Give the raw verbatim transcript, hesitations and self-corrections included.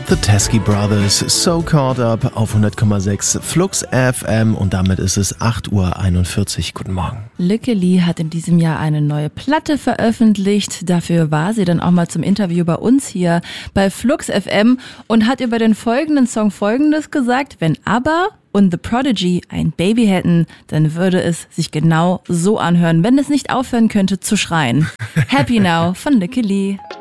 The Teskey Brothers, So Caught Up auf hundert Komma sechs Flux F M und damit ist es acht Uhr einundvierzig. Guten Morgen. Lykke Li hat in diesem Jahr eine neue Platte veröffentlicht. Dafür war sie dann auch mal zum Interview bei uns hier bei Flux F M und hat über den folgenden Song Folgendes gesagt: Wenn ABBA und The Prodigy ein Baby hätten, dann würde es sich genau so anhören, wenn es nicht aufhören könnte zu schreien. Happy Now von Lykke Li.